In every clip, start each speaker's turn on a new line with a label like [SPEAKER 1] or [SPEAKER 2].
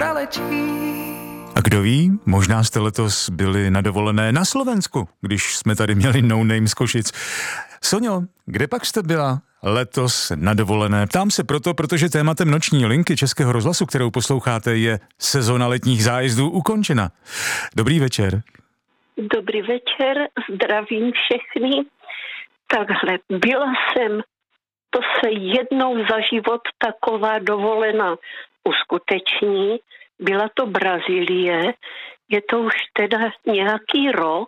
[SPEAKER 1] A kdo ví, možná jste letos byli na dovolené na Slovensku, když jsme tady měli No Name z Košic. Soňo, kde pak jste byla letos na dovolené? Ptám se proto, protože tématem noční linky Českého rozhlasu, kterou posloucháte, je sezóna letních zájezdů ukončena. Dobrý večer.
[SPEAKER 2] Dobrý večer, zdravím všechny. Takhle, byla jsem, to se jednou za život taková dovolená uskuteční. Byla to Brazílie, je to už teda nějaký rok,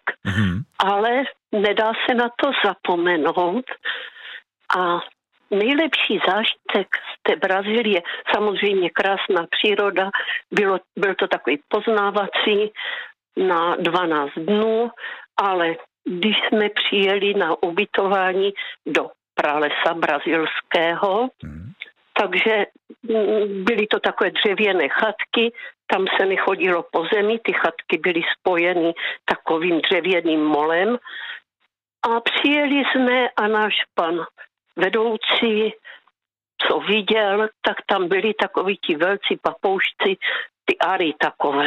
[SPEAKER 2] ale nedá se na to zapomenout. A nejlepší zážitek z té Brazílie, samozřejmě krásná příroda, byl to takový poznávací na 12 dnů, ale když jsme přijeli na ubytování do pralesa brazilského, takže byly to takové dřevěné chatky, tam se nechodilo po zemi, ty chatky byly spojeny takovým dřevěným molem a přijeli jsme a náš pan vedoucí, co viděl, tak tam byli takoví ti velcí papoušci, ty ary takové.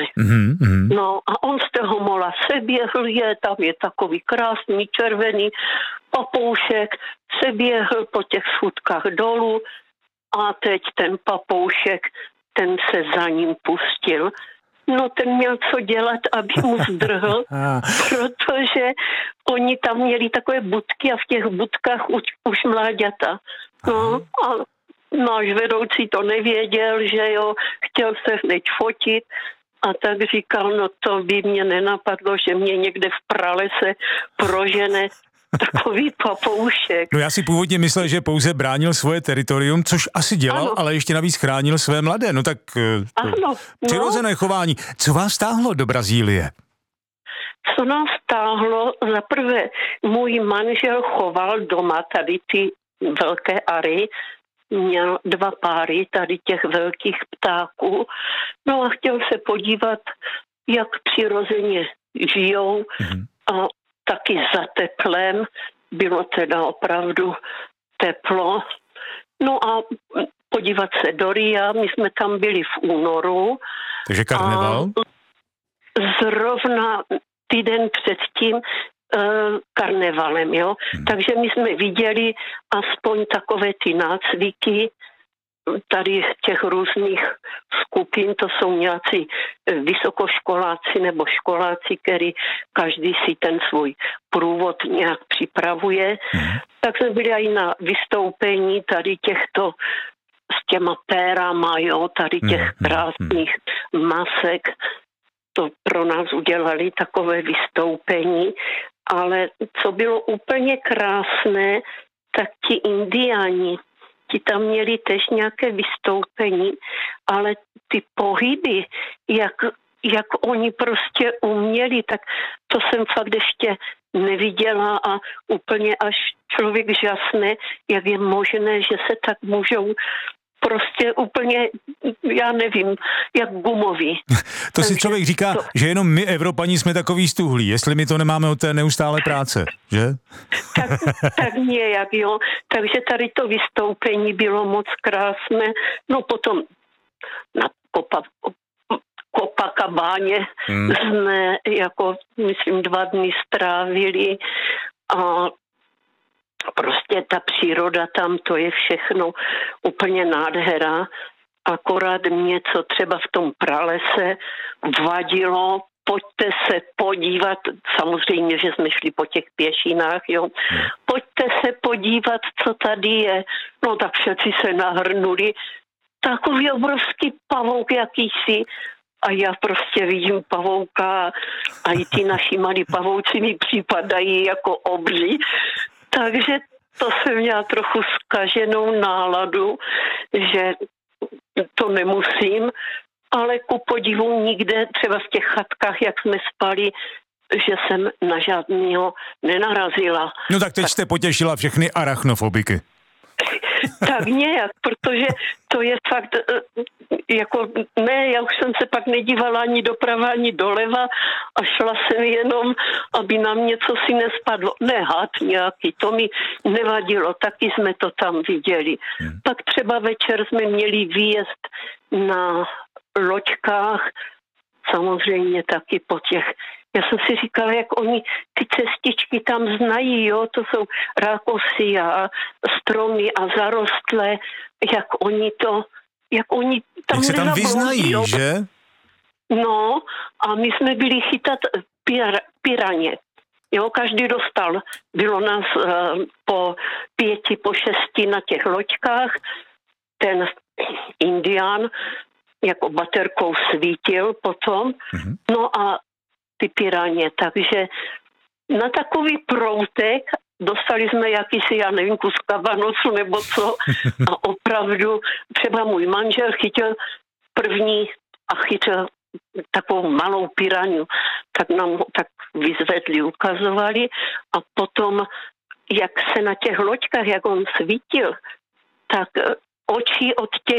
[SPEAKER 2] No a on z toho mola se běhl, tam je takový krásný červený papoušek, se běhl po těch schůdkách dolů a teď ten papoušek, ten se za ním pustil. No ten měl co dělat, aby mu zdrhl, protože oni tam měli takové budky a v těch budkách už mláďata. No a náš vedoucí to nevěděl, že jo, chtěl se hned fotit a tak říkal, no to by mě nenapadlo, že mě někde v pralese prožene takový papoušek.
[SPEAKER 1] No já si původně myslel, že pouze bránil svoje teritorium, což asi dělal, ano. Ale ještě navíc chránil své mladé. No tak přirozené chování. Co vás stáhlo do Brazílie?
[SPEAKER 2] Co nás stáhlo? Za prvé, můj manžel choval doma tady ty velké ary, měl 2 páry tady těch velkých ptáků. No a chtěl se podívat, jak přirozeně žijou a taky za teplem. Bylo teda opravdu teplo. No a podívat se do Ria, my jsme tam byli v únoru.
[SPEAKER 1] Takže karneval?
[SPEAKER 2] Zrovna týden předtím karnevalem, jo. Takže my jsme viděli aspoň takové ty nácviky tady těch různých skupin, to jsou nějací vysokoškoláci nebo školáci, který každý si ten svůj průvod nějak připravuje. Tak jsme byli i na vystoupení tady těchto s těma pérama, jo, tady těch krásných masek. To pro nás udělali takové vystoupení, ale co bylo úplně krásné, tak ti indiáni, ti tam měli tež nějaké vystoupení, ale ty pohyby, jak oni prostě uměli, tak to jsem fakt ještě neviděla a úplně až člověk žasne, jak je možné, že se tak můžou prostě úplně, já nevím, jak gumoví.
[SPEAKER 1] To si člověk říká, že jenom my Evropani jsme takový stuhlí, jestli my to nemáme od té neustálé práce, že?
[SPEAKER 2] Tak nějak, jo. Takže tady to vystoupení bylo moc krásné. No potom na Copacabáně jsme jako, myslím, 2 dny strávili a prostě ta příroda tam, to je všechno úplně nádhera. Akorát mě, co třeba v tom pralese vadilo, pojďte se podívat, samozřejmě, že jsme šli po těch pěšinách, jo. Pojďte se podívat, co tady je. No tak všetci se nahrnuli. Takový obrovský pavouk jakýsi. A já prostě vidím pavouka a i ty naši malí pavouci mi připadají jako obří. Takže to jsem měla trochu zkaženou náladu, že to nemusím, ale ku podivu nikde, třeba v těch chatkách, jak jsme spali, že jsem na žádného nenarazila.
[SPEAKER 1] No tak teď jste potěšila všechny arachnofobiky.
[SPEAKER 2] Tak nějak, protože to je fakt, jako ne, já už jsem se pak nedívala ani doprava, ani doleva a šla jsem jenom, aby na mě co si nespadlo. Ne, had nějaký, to mi nevadilo, taky jsme to tam viděli. Pak třeba večer jsme měli výjezd na loďkách, samozřejmě taky po těch. Já jsem si říkala, jak oni ty cestičky tam znají, jo, to jsou rákosy a stromy a zarostlé, jak oni tam
[SPEAKER 1] jak se tam vyznají,
[SPEAKER 2] jo.
[SPEAKER 1] Že?
[SPEAKER 2] No, a my jsme byli chytat piraně. Jo, každý dostal, bylo nás po 5, po 6 na těch loďkách, ten Indián jako baterkou svítil potom, no a ty piraně, takže na takový proutek dostali jsme jakýsi, já nevím, kus kabanosu nebo co a opravdu třeba můj manžel chytil první a chytil takovou malou piraňu, tak nám ho tak vyzvedli, ukazovali a potom, jak se na těch loďkách, jak on svítil, tak oči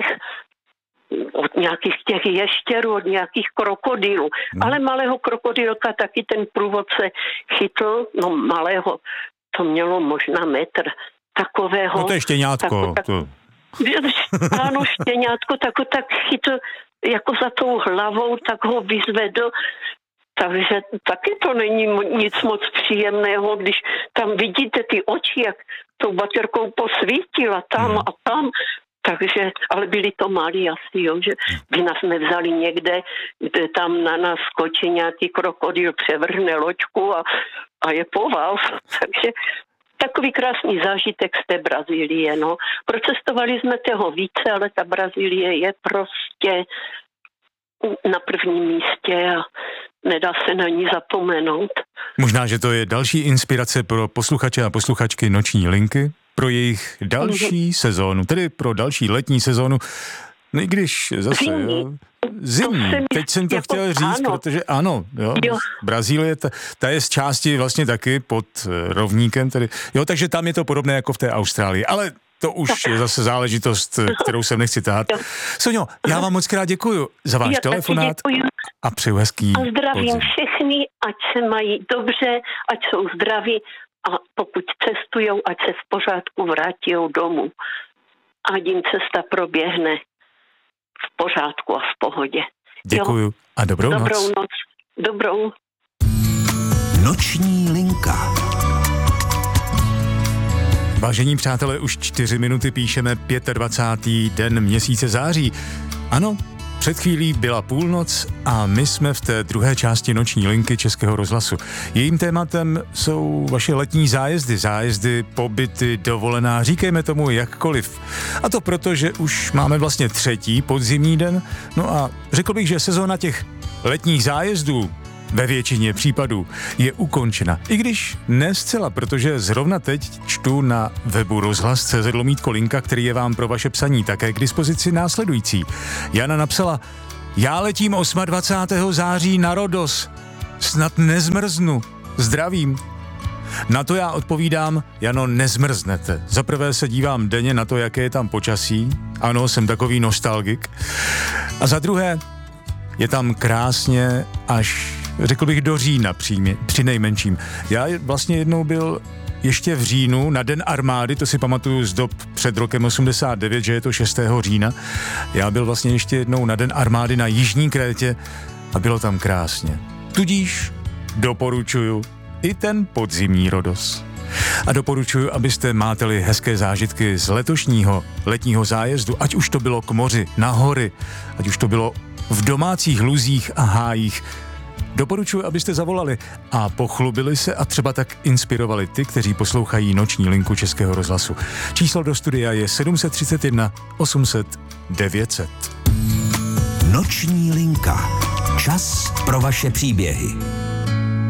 [SPEAKER 2] od nějakých těch ještěrů, od nějakých krokodýlů. Ale malého krokodýlka taky ten průvodce chytl, no malého, to mělo možná metr takového.
[SPEAKER 1] No to je štěňátko.
[SPEAKER 2] Ano, štěňátko, tak chytl jako za tou hlavou, tak ho vyzvedl. Takže taky to není nic moc příjemného, když tam vidíte ty oči, jak tou baterkou posvítila tam a tam. Takže, ale byli to malí asi, jo, že by nás nevzali někde, kde tam na nás skočí nějaký krokodýl, převrhne loďku a je po vás. Takže takový krásný zážitek z té Brazílie, no. Procestovali jsme toho více, ale ta Brazílie je prostě na prvním místě a nedá se na ní zapomenout.
[SPEAKER 1] Možná, že to je další inspirace pro posluchače a posluchačky Noční linky, pro jejich další sezónu, tedy pro další letní sezónu, no i když zase, zimní. Teď jsem to jako chtěl říct, ano. Protože ano, jo. Brazílie, ta je z části vlastně taky pod rovníkem, tedy, jo, takže tam je to podobné jako v té Austrálii, ale to už je zase záležitost, kterou jsem nechci tahat. Soňo, já vám moc krát děkuju za váš telefonát a přeju hezký
[SPEAKER 2] a zdravím
[SPEAKER 1] podzim.
[SPEAKER 2] všechny, ať se mají dobře, ať jsou zdraví a pokud cestujou, ať se v pořádku vrátí domů. Ať jim cesta proběhne v pořádku a v pohodě.
[SPEAKER 1] Děkuju a dobrou noc.
[SPEAKER 2] Dobrou.
[SPEAKER 3] Noční linka.
[SPEAKER 1] Vážení přátelé, už 4 minuty píšeme 25. den měsíce září. Ano, před chvílí byla půlnoc a my jsme v té druhé části Noční linky Českého rozhlasu. Jejím tématem jsou vaše letní zájezdy, pobyty, dovolená, říkejme tomu jakkoliv. A to proto, že už máme vlastně 3. podzimní den, no a řekl bych, že sezóna těch letních zájezdů ve většině případů je ukončena. I když ne zcela, protože zrovna teď čtu na webu rozhlas.cz/linka, který je vám pro vaše psaní také k dispozici následující. Jana napsala: já letím 28. září na Rhodos. Snad nezmrznu. Zdravím. Na to já odpovídám: Jano, nezmrznete. Za prvé se dívám denně na to, jaké je tam počasí. Ano, jsem takový nostalgik. A za druhé, je tam krásně až, řekl bych, do října při nejmenším. Já vlastně jednou byl ještě v říjnu na Den armády, to si pamatuju z dob před rokem 89, že je to 6. října. Já byl vlastně ještě jednou na Den armády na Jižní Krétě a bylo tam krásně. Tudíž doporučuju i ten podzimní Rhodos. A doporučuji, abyste máteli hezké zážitky z letošního letního zájezdu, ať už to bylo k moři, na hory, ať už to bylo v domácích luzích a hájích. Doporučuji, abyste zavolali a pochlubili se a třeba tak inspirovali ty, kteří poslouchají Noční linku Českého rozhlasu. Číslo do studia je 731 800 900.
[SPEAKER 3] Noční linka. Čas pro vaše příběhy.